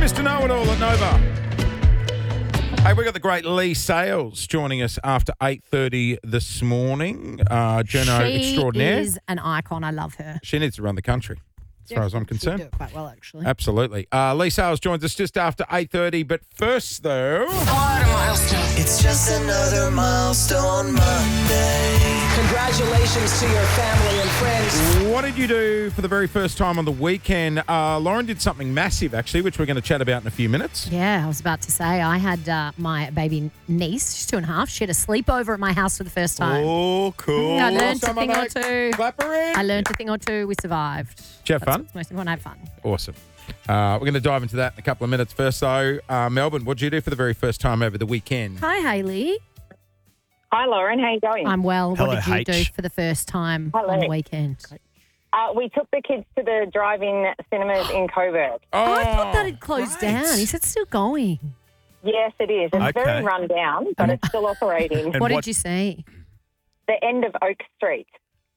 Mr. Know-It-All at Nova. Hey, we got the great Lee Sales joining us after 8:30 this morning. Journo extraordinaire. She is an icon. I love her. She needs to run the country, as far as I'm concerned. She'll do it quite well, actually. Absolutely. Lee Sales joins us just after 8:30. But first, though... It's just another milestone Monday. Congratulations to your family and friends. What did you do for the very first time on the weekend? Lauren did something massive, actually, which we're going to chat about in a few minutes. Yeah, I was about to say, I had my baby niece, she's 2.5. She had a sleepover at my house for the first time. Oh, cool. I learned a thing or two. Clap her in. I learned a thing or two. We survived. Did you have fun? That's most important. I had fun. Awesome. We're going to dive into that in a couple of minutes. First, though, Melbourne, what did you do for the very first time over the weekend? Hi, Hayley. Hi, Lauren. How you going? I'm well. Hello, What did you H. do for the first time Hello. on the weekend? We took the kids to the drive-in cinemas in Coburg. Oh, I thought that had closed down. He said it's still going. Yes, it is. It's Okay. very run down, but it's still operating. And What did you see? The end of Oak Street.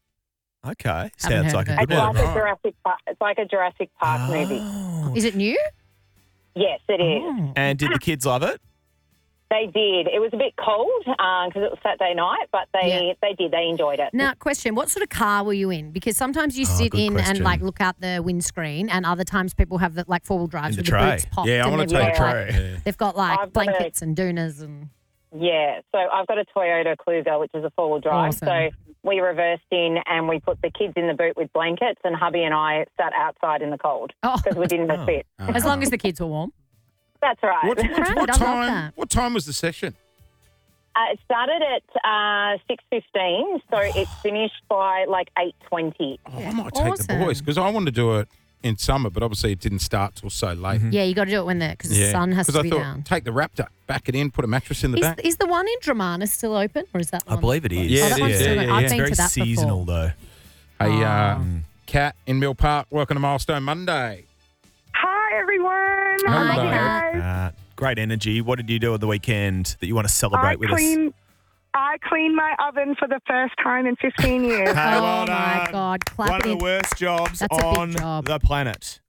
Okay. Haven't Sounds heard like of a it. good It's one. like a Jurassic Park. It's like a Jurassic Park movie. Oh. Is it new? Yes, it is. Oh. And did the kids love it? They did. It was a bit cold because it was Saturday night, but they did. They enjoyed it. Now, question, what sort of car were you in? Because sometimes you Oh, sit good in and question. like look out the windscreen, and other times people have the, like four-wheel drives In with the the tray. boots popped. Yeah, I and want to they've take got, a like- tray. They've got like I've got blankets and doonas and... Yeah, so I've got a Toyota Kluger, which is a four-wheel drive. Awesome. So we reversed in and we put the kids in the boot with blankets, and hubby and I sat outside in the cold Oh, because we didn't fit. as long as the kids were warm. That's right. What, Great, I love time? that. What time was the session? It started at 6:15, so it finished by like 8:20. Oh, I might take the Awesome. boys because I wanted to do it in summer, but obviously it didn't start till so late. Yeah, you got to do it when because the sun has 'Cause to I be thought, down. take the Raptor, back it in, put a mattress in the back. Is the one in Dramana still open, or is that I one? believe it is. Yeah, Oh, it that one's is. still Yeah, open. yeah, I've yeah. It's been very to that seasonal, before. though. Hey, Kat in Mill Park, welcome to Milestone Monday. Hi, everyone. Hi, Hi, Kat. guys. Great energy. What did you do at the weekend that you want to celebrate with us? I cleaned my oven for the first time in 15 years. Hey, Oh, well my done. God. Clap One it of in. the worst jobs That's a big on job. the planet.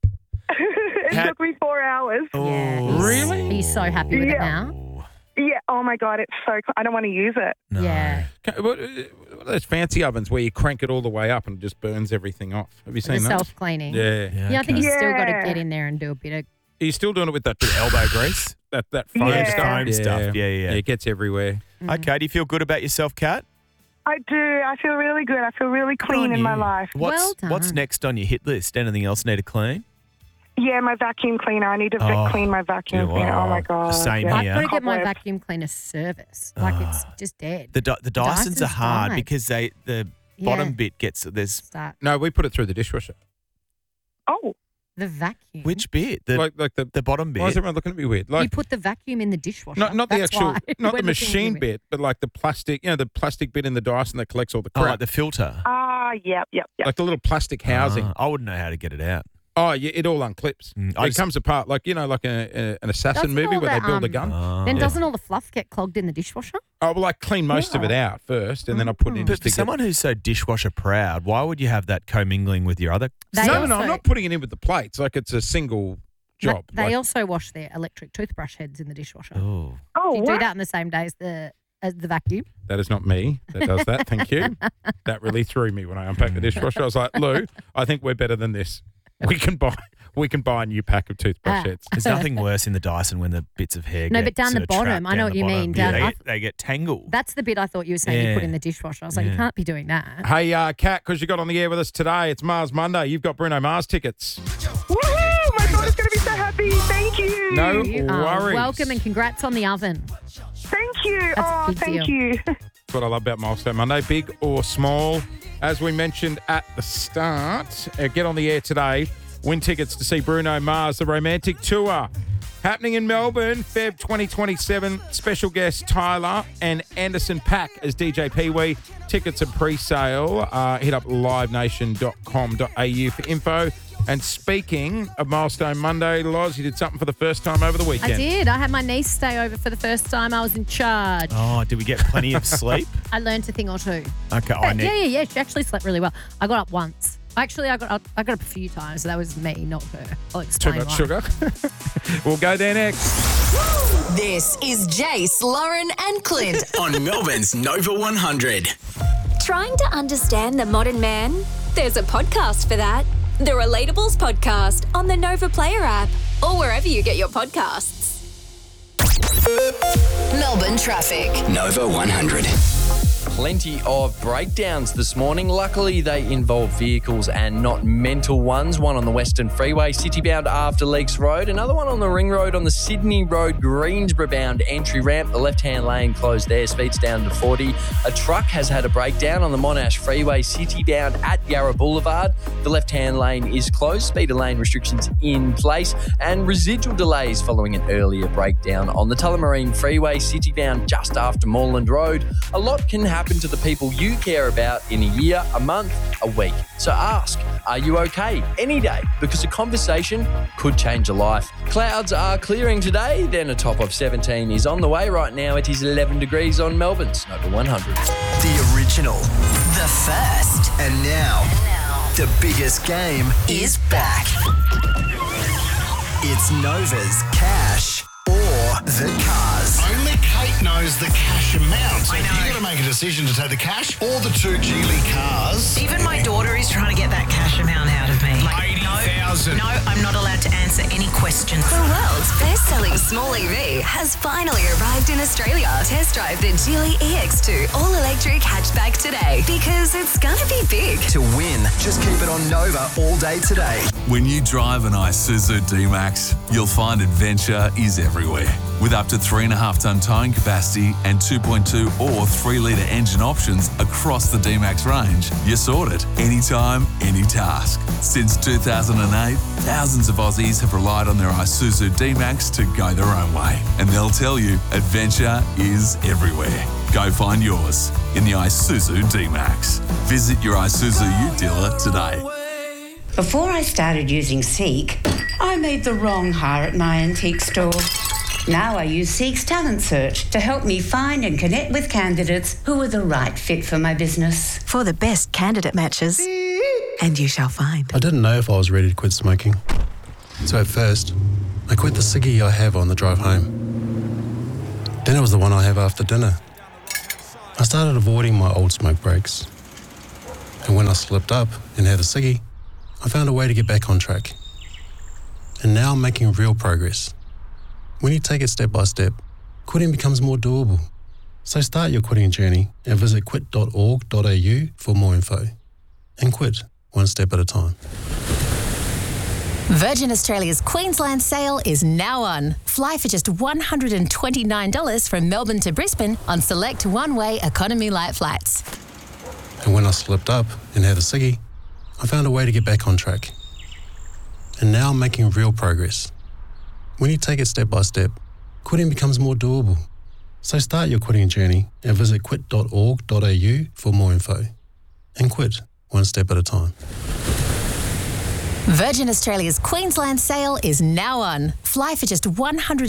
It Kat- took me 4 hours. Yeah. Really? Are you so happy with it Yeah. now? Yeah. Oh, my God. It's so I don't want to use it. No. Yeah. What are those fancy ovens where you crank it all the way up and it just burns everything off? Have you The seen those? self-cleaning. Yeah. Yeah, I think you okay. still got to Yeah. get in there and do a bit of... Are you still doing it with that Elbow grease. that foam Yeah. stuff? Foam stuff. Yeah. It gets everywhere. Okay. Do you feel good about yourself, Kat? I do. I feel really good. I feel really clean on in my you. life. Well done. What's next on your hit list? Anything else need to clean? Yeah, my vacuum cleaner. I need to clean my vacuum yeah, cleaner. Oh, my wow. God. Same Yeah. I've here. got to get my Cobwebs. vacuum cleaner service. Like it's just dead. The Dysons are Dysons hard died. because the Yeah. bottom bit gets there's Start. No, we put it through the dishwasher. Oh, The vacuum. which bit the like the bottom bit. Why is everyone looking at me weird? you Like put the vacuum in the dishwasher. not the That's actual, why. not the We're looking machine weird. bit, but like the plastic. The plastic bit in the Dyson that collects all the Oh, crap, like the filter. yep. like the little plastic housing. I wouldn't know how to get it out. Oh, yeah, it all unclips. I It just- comes apart like like an assassin Doesn't movie all where they the, build a gun. Then Yeah. doesn't all the fluff get clogged in the dishwasher? Oh, well, I clean most of it out first, and then I put it in. But just for to get- someone who's so dishwasher proud, why would you have that commingling with your other? They no, also, I'm not putting it in with the plates. Like it's a single job. They Like- also wash their electric toothbrush heads in the dishwasher. Oh, Oh, Do you do what? that on the same day as the vacuum? That is not me that does that. Thank you. That really threw me when I unpacked the dishwasher. I was like, Lou, I think we're better than this. We can buy a new pack of toothbrush heads. there's nothing worse in the Dyson when the bits of hair. No, get but down sort the of bottom, trapped I know down what the you bottom. mean. Yeah, Down- they get tangled. That's the bit I thought you were saying you put Yeah. in the dishwasher. I was like, you Yeah. can't be doing that. Hey, Kat, because you got on the air with us today, it's Mars Monday. You've got Bruno Mars tickets. Woohoo! My daughter's going to be so happy. Thank you. No You are worries. welcome and congrats on the oven. Thank you. That's a big thank deal. you. That's what I love about Milestone Monday, big or small. As we mentioned at the start, get on the air today. Win tickets to see Bruno Mars, the romantic tour. Happening in Melbourne, Feb 2027. Special guest Tyler and Anderson Paak as DJ Pee Wee. Tickets are pre-sale. Hit up livenation.com.au for info. And speaking of Milestone Monday, Loz, you did something for the first time over the weekend. I did. I had my niece stay over for the first time. I was in charge. Oh, did we get plenty of sleep? I learned a thing or two. Okay, Yeah, She actually slept really well. I got up once. Actually, I got a few times. So that was me, not her. I'll explain Too much why. sugar. We'll go there next. This is Jace, Lauren, and Clint. On Melbourne's Nova 100. Trying to understand the modern man? There's a podcast for that. The Relatables Podcast on the Nova Player app or wherever you get your podcasts. Melbourne traffic. Nova 100. Plenty of breakdowns this morning. Luckily, they involve vehicles and not mental ones. One on the Western Freeway, city-bound after Lakes Road. Another one on the Ring Road on the Sydney Road, Greensboro-bound entry ramp. The left-hand lane closed there, speeds down to 40. A truck has had a breakdown on the Monash Freeway, city-bound at Yarra Boulevard. The left-hand lane is closed, speed of lane restrictions in place, and residual delays following an earlier breakdown on the Tullamarine Freeway, city-bound just after Moreland Road. A lot can happen to the people you care about in a year, a month, a week. So ask, are you okay? Any day, because a conversation could change a life. Clouds are clearing today, then a top of 17 is on the way right now. It is 11 degrees on Melbourne's Nova 100. The original. The first And now, the biggest game is back. It's Nova's Cash or the Cars. Only Kate knows the cash amount. So you've got to make a decision to take the cash or the two Geely cars. Even my daughter is trying to get that cash amount out of me. 80,000. No, I'm not allowed to answer any questions. The world's best-selling small EV has finally arrived in Australia. Test drive the Geely EX2 all-electric hatchback today because it's gonna be big. To win, just keep it on Nova all day today. When you drive an Isuzu D-Max, you'll find adventure is everywhere. With up to 3.5-ton towing capacity and 2.2 or 3-litre engine options across the D-Max range, you're sorted. Anytime, any task. Since 2008, thousands of Aussies have relied on their Isuzu D-Max to go their own way. And they'll tell you, adventure is everywhere. Go find yours in the Isuzu D-Max. Visit your Isuzu U dealer today. Before I started using Seek, I made the wrong hire at my antique store. Now I use Seek's Talent Search to help me find and connect with candidates who are the right fit for my business. For the best candidate matches, and you shall find. I didn't know if I was ready to quit smoking. So at first, I quit the ciggy I have on the drive home. Then it was the one I have after dinner. I started avoiding my old smoke breaks. And when I slipped up and had a ciggy, I found a way to get back on track. And now I'm making real progress. When you take it step by step, quitting becomes more doable. So start your quitting journey and visit quit.org.au for more info. And quit one step at a time. Virgin Australia's Queensland sale is now on. Fly for just $129 from Melbourne to Brisbane on select one-way economy light flights. And when I slipped up and had a ciggy, I found a way to get back on track. And now I'm making real progress. When you take it step by step, quitting becomes more doable. So start your quitting journey and visit quit.org.au for more info. And quit one step at a time. Virgin Australia's Queensland sale is now on. Fly for just $100